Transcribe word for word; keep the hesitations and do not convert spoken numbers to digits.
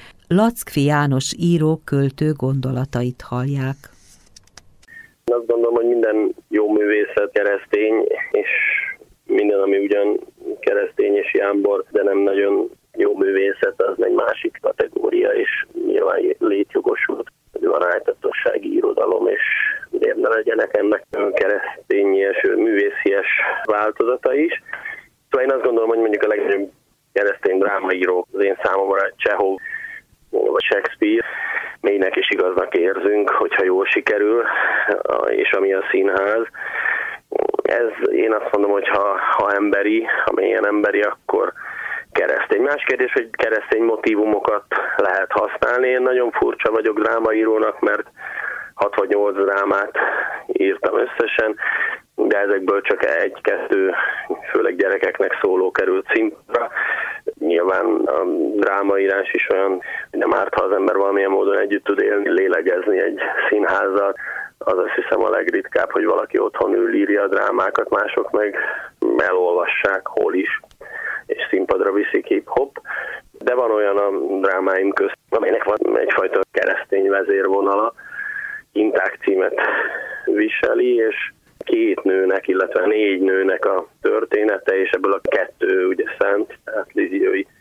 Lackfi János író, költő gondolatait hallják. Azt gondolom, hogy minden jó művészet keresztény, és minden, ami ugyan keresztény és jámbor, de nem nagyon jó művészet, az egy másik kategória, és nyilván létjogosult, hogy van ájtatossági irodalom, és miért ne legyenek ennek keresztényes, művészies változata is. Szóval én azt gondolom, hogy mondjuk a legnagyobb keresztény drámaírók az én számomra Csehov vagy Shakespeare, mélynek és igaznak érzünk, hogyha jól sikerül, és ami a színház. Ez, én azt mondom, hogy ha, ha emberi, ha mélyen emberi, akkor keresztény. Más kérdés, hogy keresztény motívumokat lehet használni. Én nagyon furcsa vagyok drámaírónak, mert hat vagy nyolc drámát írtam összesen, de ezekből csak egy-kettő, főleg gyerekeknek szóló került színpadra. Nyilván a drámaírás is olyan, hogy nem árt, ha az ember valamilyen módon együtt tud élni, lélegezni egy színházzal. Az azt hiszem a legritkább, hogy valaki otthon ül, írja a drámákat, mások meg elolvassák, hol is, és színpadra viszik hip-hop. De van olyan a drámáim közt, amelynek van egyfajta keresztény vezérvonala, Inták címet viseli, és két nőnek, illetve négy nőnek a története, és ebből a kettő ugye szent, tehát Liziói